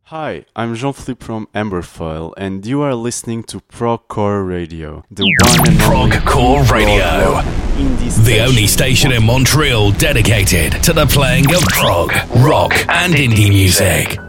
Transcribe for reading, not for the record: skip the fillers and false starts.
Hi, I'm Jean-Philippe from Amberfoil, and you are listening to Procore Radio, the one and only Procore Radio, the only station in Montreal dedicated to the playing of prog, rock, and indie music.